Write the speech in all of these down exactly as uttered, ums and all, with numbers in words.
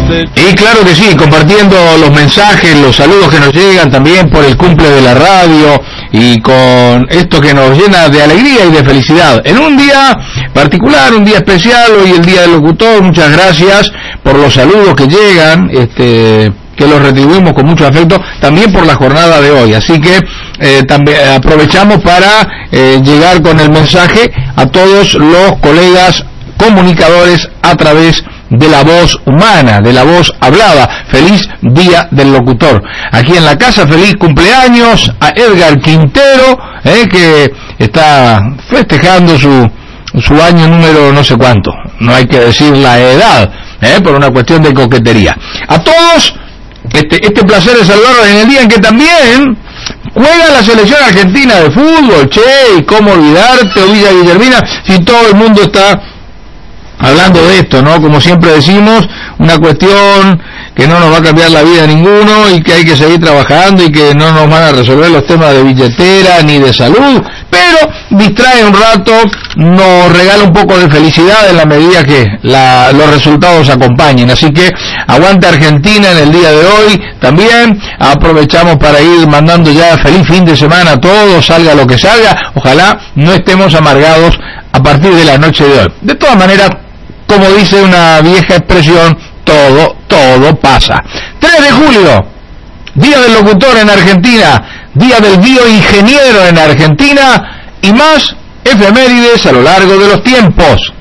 Y claro que sí, compartiendo los mensajes, los saludos que nos llegan también por el cumple de la radio y con esto que nos llena de alegría y de felicidad. En un día particular, un día especial, hoy el Día del Locutor, muchas gracias por los saludos que llegan, este... que los retribuimos con mucho afecto, también por la jornada de hoy. Así que eh, también aprovechamos para eh, llegar con el mensaje a todos los colegas comunicadores a través de la voz humana, de la voz hablada. Feliz Día del Locutor. Aquí en la casa, feliz cumpleaños a Edgar Quintero, eh, que está festejando su, su año número no sé cuánto. No hay que decir la edad, eh, por una cuestión de coquetería. A todos, Este, este placer de saludarlos en el día en que también juega la selección argentina de fútbol. Che, y cómo olvidarte, Villa Guillermina, si todo el mundo está hablando de esto, ¿no? Como siempre decimos, una cuestión que no nos va a cambiar la vida a ninguno y que hay que seguir trabajando y que no nos van a resolver los temas de billetera ni de salud, pero distrae un rato, nos regala un poco de felicidad en la medida que la, los resultados acompañen. Así que aguante Argentina en el día de hoy. También aprovechamos para ir mandando ya feliz fin de semana a todos, salga lo que salga. Ojalá no estemos amargados a partir de la noche de hoy. De todas maneras, como dice una vieja expresión, todo, todo pasa. tres de julio, Día del Locutor en Argentina, Día del Bioingeniero en Argentina y más efemérides a lo largo de los tiempos.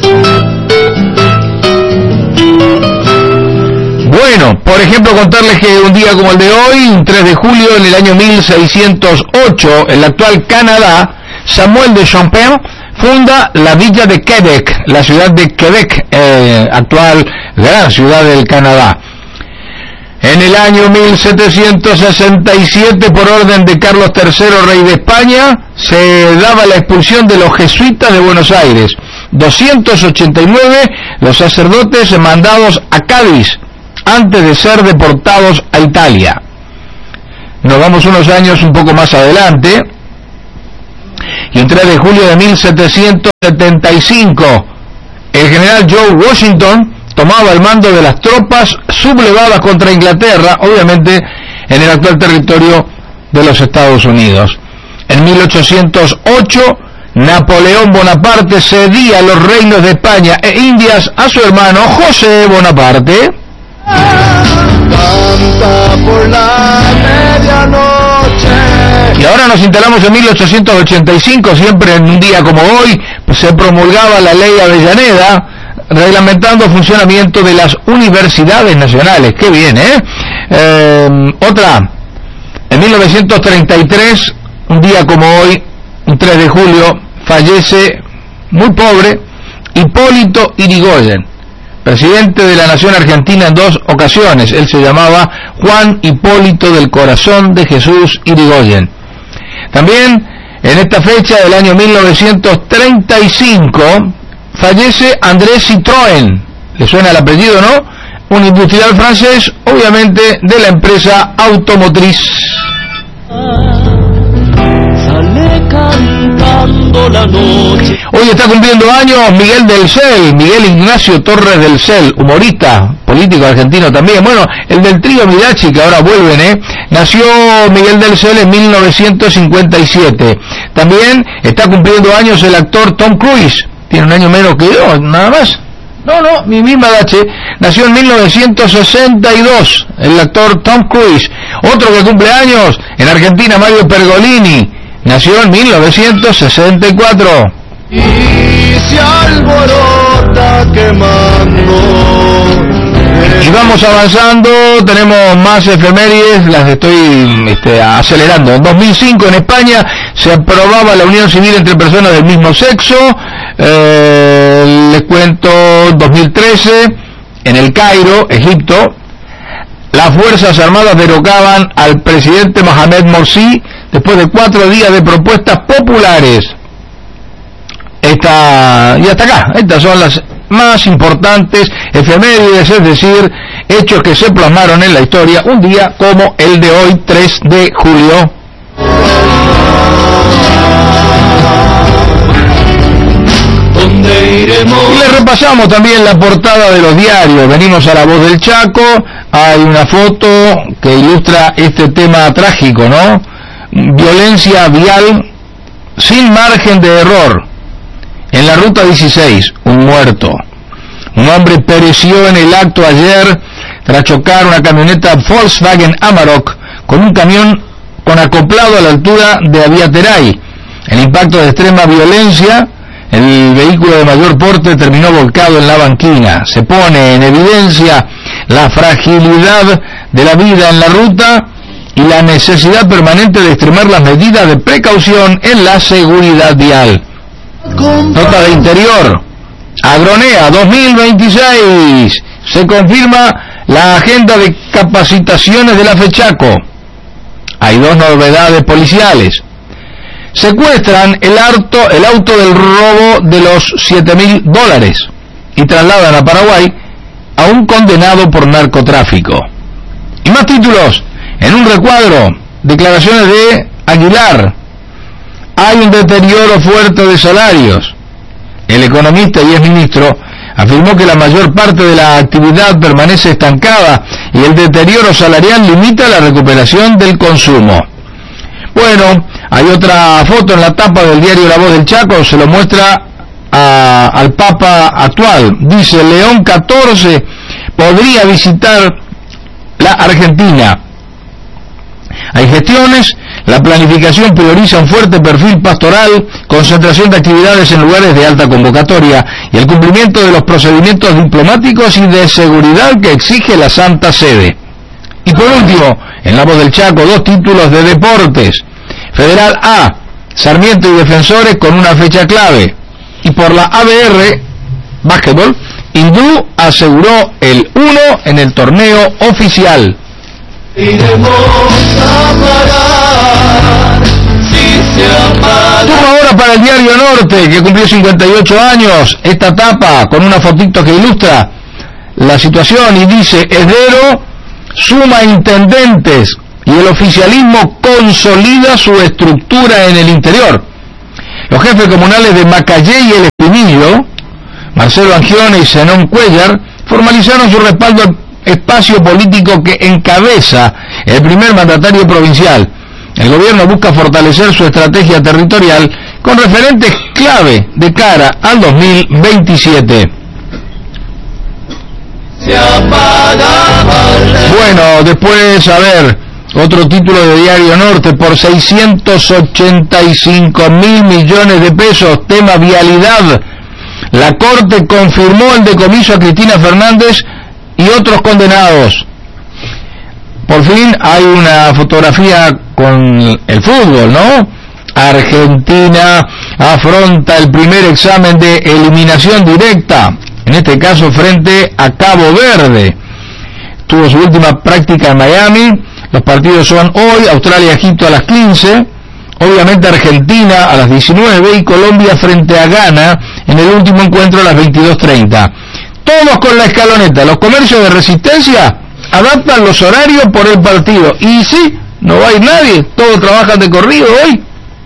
Bueno, por ejemplo, contarles que un día como el de hoy, un tres de julio, en el año mil seiscientos ocho, en la actual Canadá, Samuel de Champlain funda la villa de Quebec, la ciudad de Quebec, eh, actual gran ciudad del Canadá. En el año mil setecientos sesenta y siete, por orden de Carlos tercero, rey de España, se daba la expulsión de los jesuitas de Buenos Aires. doscientos ochenta y nueve los sacerdotes mandados a Cádiz antes de ser deportados a Italia. Nos vamos unos años un poco más adelante, y un tres de julio de mil setecientos setenta y cinco, el general George Washington tomaba el mando de las tropas sublevadas contra Inglaterra, obviamente en el actual territorio de los Estados Unidos. En mil ochocientos ocho, Napoleón Bonaparte cedía los reinos de España e Indias a su hermano José Bonaparte. Canta por la medianoche. Y ahora nos instalamos en mil ochocientos ochenta y cinco, siempre en un día como hoy, pues se promulgaba la Ley Avellaneda, reglamentando el funcionamiento de las universidades nacionales. ¡Qué bien, eh! eh otra, en mil novecientos treinta y tres, un día como hoy, un tres de julio, fallece, muy pobre, Hipólito Yrigoyen, presidente de la Nación Argentina en dos ocasiones. Él se llamaba Juan Hipólito del Corazón de Jesús Yrigoyen. También, en esta fecha del año mil novecientos treinta y cinco, fallece Andrés Citroën. ¿Le suena el apellido, no? Un industrial francés, obviamente, de la empresa automotriz. Sale cantando la noche. Hoy está cumpliendo años Miguel del Cel, Miguel Ignacio Torres del Cel, humorista, político argentino también. Bueno, el del trío Mirachi, que ahora vuelven, ¿eh? Nació Miguel del Cel en mil novecientos cincuenta y siete. También está cumpliendo años el actor Tom Cruise. Tiene un año menos que yo, nada más. No, no, mi misma edad, che. Nació en mil novecientos sesenta y dos, el actor Tom Cruise. Otro que cumple años, en Argentina, Mario Pergolini. Nació en mil novecientos sesenta y cuatro. Y se alborota quemando. Y vamos avanzando, tenemos más efemérides, las estoy este, acelerando. En dos mil cinco, en España, se aprobaba la unión civil entre personas del mismo sexo. Eh, les cuento, dos mil trece, en el Cairo, Egipto, las Fuerzas Armadas derrocaban al presidente Mohamed Morsi después de cuatro días de protestas populares. Esta, y hasta acá, estas son las más importantes efemérides, es decir, hechos que se plasmaron en la historia un día como el de hoy, tres de julio. Y le repasamos también la portada de los diarios. Venimos a La Voz del Chaco. Hay una foto que ilustra este tema trágico, ¿no? Violencia vial sin margen de error. En la ruta dieciséis, un muerto. Un hombre pereció en el acto ayer tras chocar una camioneta Volkswagen Amarok con un camión con acoplado a la altura de Aviateray. El impacto de extrema violencia, el vehículo de mayor porte terminó volcado en la banquina. Se pone en evidencia la fragilidad de la vida en la ruta y la necesidad permanente de extremar las medidas de precaución en la seguridad vial. Nota de Interior. Agronea dos mil veintiséis. Se confirma la agenda de capacitaciones de la FECHACO. Hay dos novedades policiales. Secuestran el auto, el auto del robo de los siete mil dólares y trasladan a Paraguay a un condenado por narcotráfico. Y más títulos. En un recuadro, declaraciones de Aguilar. Hay un deterioro fuerte de salarios. El economista y exministro afirmó que la mayor parte de la actividad permanece estancada y el deterioro salarial limita la recuperación del consumo. Bueno, hay otra foto en la tapa del diario La Voz del Chaco, se lo muestra a, al Papa actual. Dice, León catorce podría visitar la Argentina. Hay gestiones, la planificación prioriza un fuerte perfil pastoral, concentración de actividades en lugares de alta convocatoria y el cumplimiento de los procedimientos diplomáticos y de seguridad que exige la Santa Sede. Y por último, en La Voz del Chaco, dos títulos de deportes. Federal A, Sarmiento y Defensores con una fecha clave. Y por la A B R, básquetbol, Hindú aseguró el uno en el torneo oficial. Turno ahora para el Diario Norte, que cumplió cincuenta y ocho años. Esta tapa con una fotito que ilustra la situación y dice, Esdero suma intendentes y el oficialismo consolida su estructura en el interior. Los jefes comunales de Macayé y El Espinillo, Marcelo Angione y Zenón Cuellar, formalizaron su respaldo al espacio político que encabeza el primer mandatario provincial. El gobierno busca fortalecer su estrategia territorial con referentes clave de cara al dos mil veintisiete. Bueno, después, a ver, otro título de Diario Norte, por seiscientos ochenta y cinco mil millones de pesos, tema vialidad. La Corte confirmó el decomiso a Cristina Fernández y otros condenados. Por fin hay una fotografía con el fútbol, ¿no? Argentina afronta el primer examen de eliminación directa, en este caso frente a Cabo Verde. Tuvo su última práctica en Miami. Los partidos son hoy, Australia-Egipto a las quince, obviamente Argentina a las diecinueve y Colombia frente a Ghana en el último encuentro a las veintidós treinta. Todos con la escaloneta. Los comercios de Resistencia adaptan los horarios por el partido. Y sí, no va a ir nadie, todos trabajan de corrido hoy.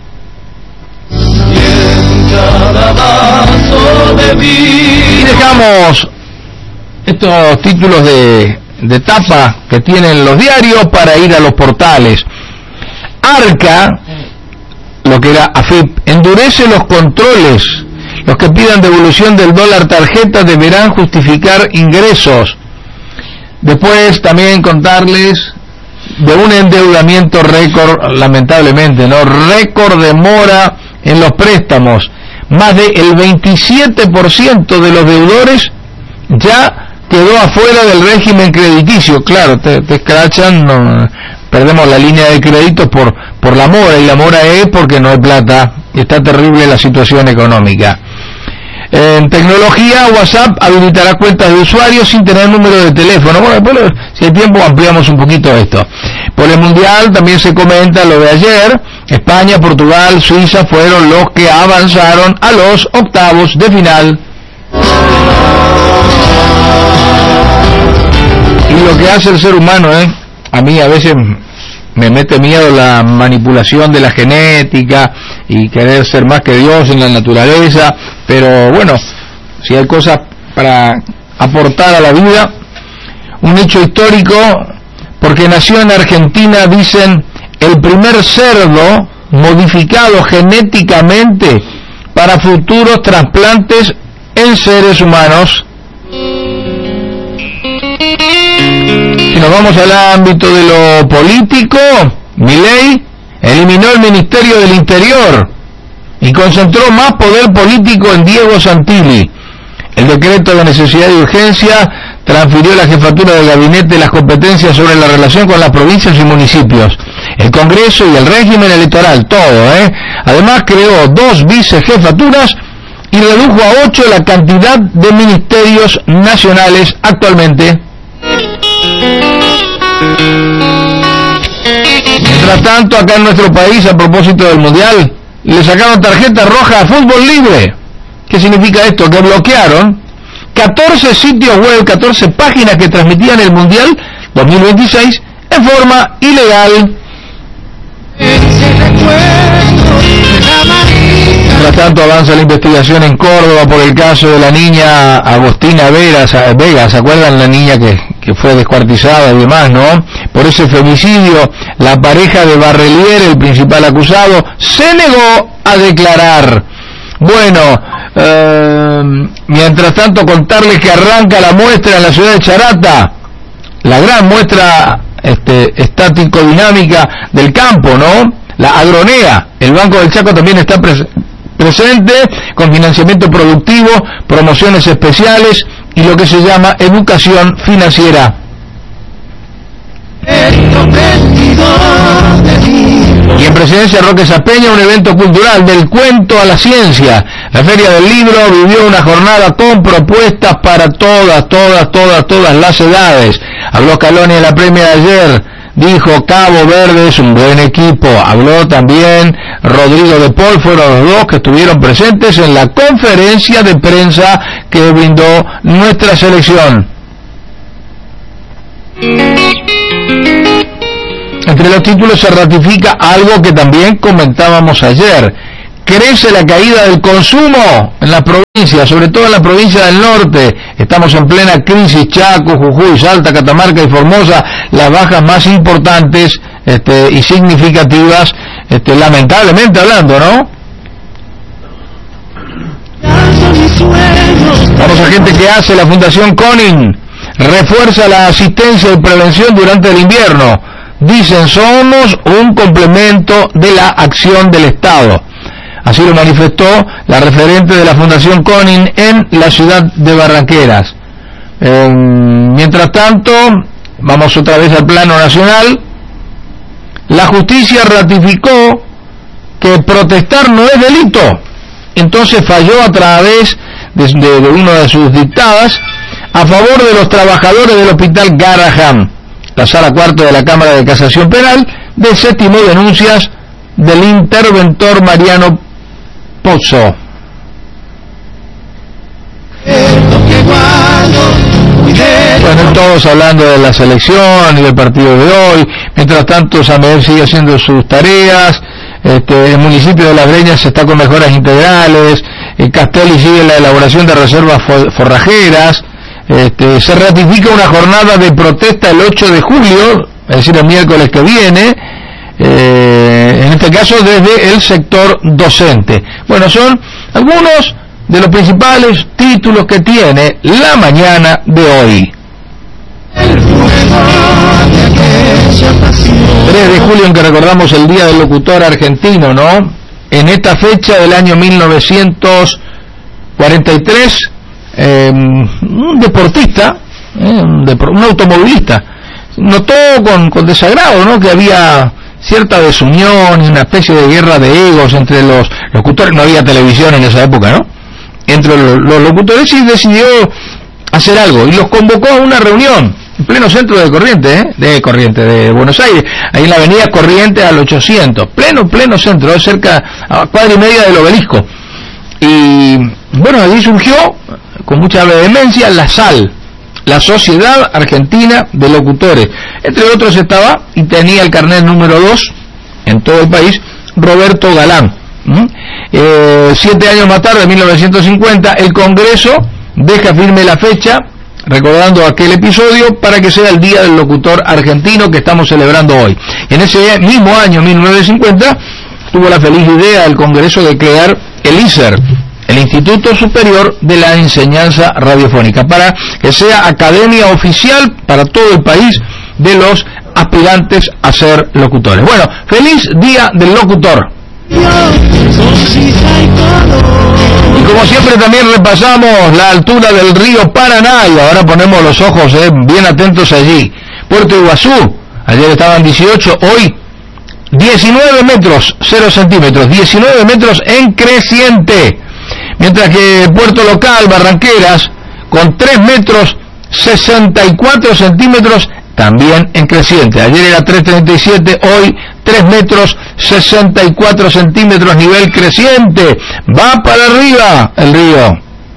Y dejamos estos títulos de, de tapa que tienen los diarios para ir a los portales. Arca, lo que era A F I P, endurece los controles. Los que pidan devolución del dólar tarjeta deberán justificar ingresos. Después también contarles de un endeudamiento récord, lamentablemente, ¿no? Récord de mora en los préstamos. Más del veintisiete por ciento de los deudores ya quedó afuera del régimen crediticio. Claro, te, te escrachan, no, perdemos la línea de créditos por, por la mora, y la mora es porque no hay plata. Está terrible la situación económica. En tecnología, WhatsApp habilitará cuentas de usuarios sin tener número de teléfono. Bueno, después, si hay tiempo, ampliamos un poquito esto. Por el Mundial también se comenta lo de ayer. España, Portugal, Suiza fueron los que avanzaron a los octavos de final. Y lo que hace el ser humano, ¿eh? A mí a veces me mete miedo la manipulación de la genética y querer ser más que Dios en la naturaleza. pero bueno, si hay cosas para aportar a la vida, un hecho histórico, porque nació en Argentina, dicen, el primer cerdo modificado genéticamente para futuros trasplantes en seres humanos. Si nos vamos al ámbito de lo político, Milei eliminó el Ministerio del Interior y concentró más poder político en Diego Santilli. El decreto de necesidad y urgencia transfirió la jefatura del gabinete las competencias sobre la relación con las provincias y municipios, el Congreso y el régimen electoral, todo, ¿eh? Además creó dos vicejefaturas y redujo a ocho la cantidad de ministerios nacionales actualmente. Mientras tanto, acá en nuestro país, a propósito del Mundial, le sacaron tarjeta roja a fútbol libre. ¿Qué significa esto? Que bloquearon catorce sitios web, catorce páginas que transmitían el Mundial dos mil veintiséis en forma ilegal. Mientras tanto, avanza la investigación en Córdoba por el caso de la niña Agostina Vegas, Vega, ¿se acuerdan? La niña que, que fue descuartizada y demás, ¿no? Por ese femicidio, la pareja de Barrelier, el principal acusado, se negó a declarar. Bueno, eh, mientras tanto, contarles que arranca la muestra en la ciudad de Charata, la gran muestra este, estático-dinámica del campo, ¿no? La Agronea. El Banco del Chaco también está pres- presente con financiamiento productivo, promociones especiales y lo que se llama educación financiera. Y en Presidencia Roque Sapeña, un evento cultural del cuento a la ciencia. La Feria del Libro vivió una jornada con propuestas para todas, todas, todas, todas las edades. Habló Scaloni en la premia de ayer, dijo Cabo Verde es un buen equipo. Habló también Rodrigo de Paul, fueron los dos que estuvieron presentes en la conferencia de prensa que brindó nuestra selección. Entre los títulos se ratifica algo que también comentábamos ayer. Crece la caída del consumo en la provincia, sobre todo en la provincia del norte. Estamos en plena crisis. Chaco, Jujuy, Salta, Catamarca y Formosa, las bajas más importantes este, y significativas, este, lamentablemente hablando, ¿no? Vamos a gente que hace la Fundación Conin. Refuerza la asistencia y prevención durante el invierno. Dicen, somos un complemento de la acción del Estado. Así lo manifestó la referente de la Fundación Conin en la ciudad de Barranqueras. Eh, mientras tanto, vamos otra vez al plano nacional. La justicia ratificó que protestar no es delito. Entonces falló a través de, de, de una de sus dictadas a favor de los trabajadores del Hospital Garrahan. La Sala Cuarta de la Cámara de Casación Penal desestimó denuncias del interventor Mariano Pozzo. Bueno, todos hablando de la selección y del partido de hoy. Mientras tanto, Samer sigue haciendo sus tareas. Este, el municipio de Las Breñas está con mejoras integrales. El Castelli sigue la elaboración de reservas forrajeras. Este, se ratifica una jornada de protesta el ocho de julio, es decir, el miércoles que viene, eh, en este caso desde el sector docente. Bueno, son algunos de los principales títulos que tiene la mañana de hoy. tres de julio, en que recordamos el Día del Locutor Argentino, ¿no? En esta fecha del año mil novecientos cuarenta y tres, Eh, un deportista, eh, un, dep- un automovilista, notó con, con desagrado, ¿no?, que había cierta desunión y una especie de guerra de egos entre los locutores. No había televisión en esa época, ¿no?, entre los, los locutores, y decidió hacer algo y los convocó a una reunión en pleno centro de Corrientes, ¿eh? de Corrientes, de Buenos Aires, ahí en la avenida Corrientes al ochocientos, pleno, pleno centro, cerca a cuadra y media del Obelisco. Y bueno, allí surgió con mucha vehemencia la S A L, la Sociedad Argentina de Locutores. Entre otros estaba, y tenía el carnet número dos en todo el país, Roberto Galán. ¿Mm? Eh, siete años más tarde, en mil novecientos cincuenta, el Congreso deja firme la fecha, recordando aquel episodio, para que sea el Día del Locutor Argentino que estamos celebrando hoy. En ese mismo año, mil novecientos cincuenta, tuvo la feliz idea el Congreso de crear el I S E R, el Instituto Superior de la Enseñanza Radiofónica, para que sea academia oficial para todo el país de los aspirantes a ser locutores. Bueno, feliz Día del Locutor. Y como siempre también repasamos la altura del río Paraná, y ahora ponemos los ojos eh, bien atentos allí. Puerto Iguazú, ayer estaban dieciocho, hoy diecinueve metros, cero centímetros, diecinueve metros en creciente. Mientras que Puerto Local, Barranqueras, con tres metros, sesenta y cuatro centímetros, también en creciente. Ayer era tres treinta y siete, hoy tres metros, sesenta y cuatro centímetros, nivel creciente. Va para arriba el río.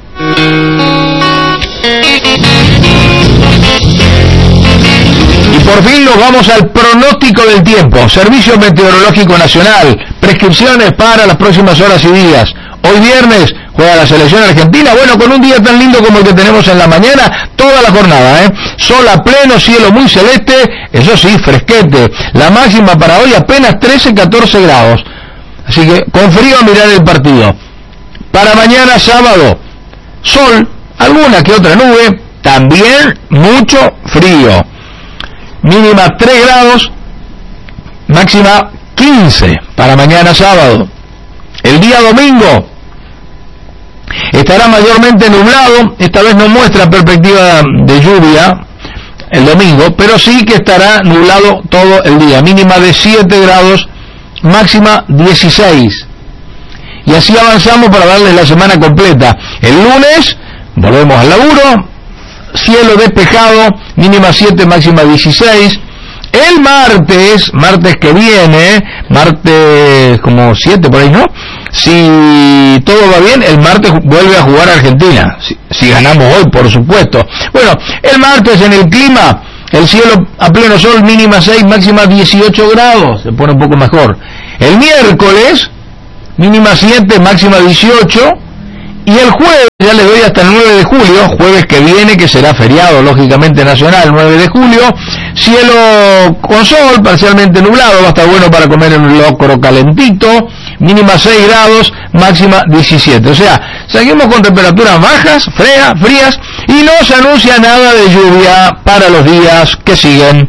Y por fin nos vamos al pronóstico del tiempo. Servicio Meteorológico Nacional. Prescripciones para las próximas horas y días. Hoy viernes juega la selección argentina, bueno, con un día tan lindo como el que tenemos en la mañana, toda la jornada, ¿eh? Sol a pleno, cielo muy celeste, eso sí, fresquete. La máxima para hoy apenas trece, catorce grados. Así que con frío a mirar el partido. Para mañana sábado, sol, alguna que otra nube, también mucho frío. Mínima tres grados, máxima quince para mañana sábado. El día domingo estará mayormente nublado, esta vez no muestra perspectiva de lluvia el domingo, pero sí que estará nublado todo el día, mínima de siete grados, máxima dieciséis. Y así avanzamos para darles la semana completa. El lunes volvemos al laburo, cielo despejado, mínima siete, máxima dieciséis. El martes, martes que viene, martes como siete por ahí, ¿no? Si todo va bien, el martes vuelve a jugar Argentina. Si, si ganamos hoy, por supuesto. Bueno, el martes en el clima, el cielo a pleno sol, mínima seis, máxima dieciocho grados. Se pone un poco mejor. El miércoles, mínima siete, máxima dieciocho. Y el jueves, ya les doy hasta el nueve de julio, jueves que viene, que será feriado, lógicamente nacional, nueve de julio, cielo con sol, parcialmente nublado, va a estar bueno para comer un locro calentito, mínima seis grados, máxima diecisiete. O sea, seguimos con temperaturas bajas, frías, frías, y no se anuncia nada de lluvia para los días que siguen.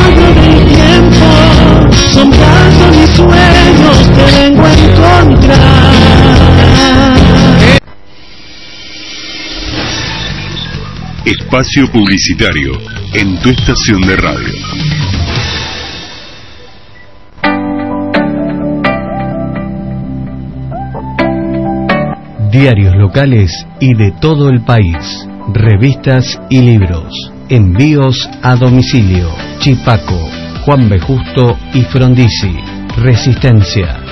Son mis sueños, te vengo a encontrar. Espacio publicitario en tu estación de radio. Diarios locales y de todo el país. Revistas y libros. Envíos a domicilio. Chipaco, Juan B. Justo y Frondizi. Resistencia.